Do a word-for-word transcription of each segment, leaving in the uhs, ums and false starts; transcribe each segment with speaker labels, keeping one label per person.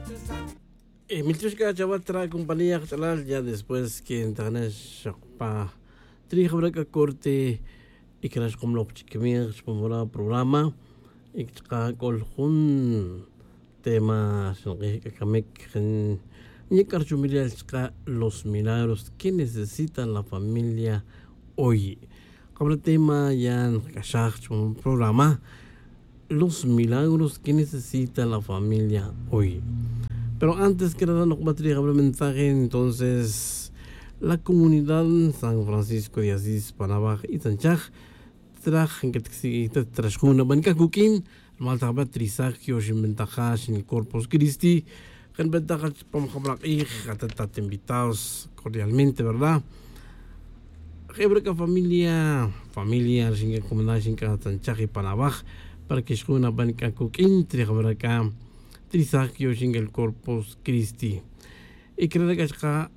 Speaker 1: Miltushka Chavatra compañía Chalal ya después que Internet pa Trijabraca corte y que las como chiquimir por programa y que colhun tema que kamek ni carchumilia los milagros que necesita la familia hoy. Como tema ya en un programa los milagros que necesita la familia hoy. Pero antes que nada, nos va a traer un mensaje. Entonces, la comunidad San Francisco de Asís, Panabaj y Sanchaj, trajan que te trajuna banca cooking, mal tabat trisagio, sin ventajas en el Corpus Christi, en ventajas para mejorar y que invitados cordialmente, ¿verdad? Hebreca familia, familia, sin que comunidad, sin que Sanchaj y Panabaj, para que es una banca cooking, trajan Trisagio en el Corpus Christi. Y creo que está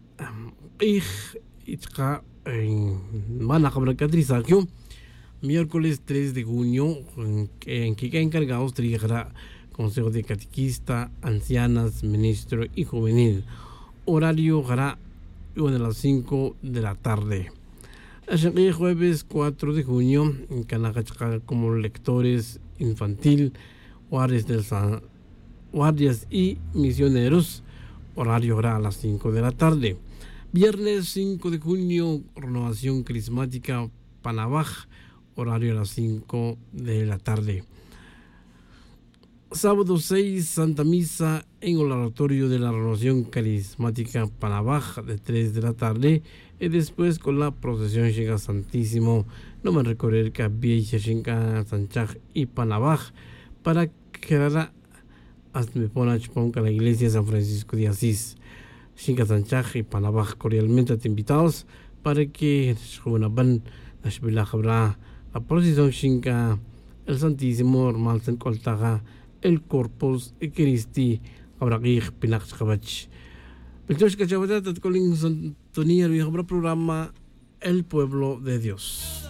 Speaker 1: está en van a hablar que Trisagio miércoles tres de junio en que queda encargados dirigirá Consejo de Catequista, Ancianas, Ministro y Juvenil. Horario hará una de las cinco de la tarde. El jueves cuatro de junio en Canacachca como lectores infantil, Juárez del San Guardias y misioneros, horario hará a las cinco de la tarde. Viernes cinco de junio, renovación carismática Panabaj, horario a las cinco de la tarde. Sábado seis, Santa Misa en el oratorio de la renovación carismática Panabaj de tres de la tarde. Y después con la procesión llega Santísimo, no me recorrer que había Shinka, Sanchaj y Panabaj para quedar hasta me pone a la iglesia de San Francisco de Asís. Shinka Sanchaj y Panabaj cordialmente te invitados para que una ban habrá la procesión Shinka el Santísimo normal se encoltaga el Corpus Christi habrá que pinak chabach. Entonces que chabata te colin Santonía habrá programa El Pueblo de Dios.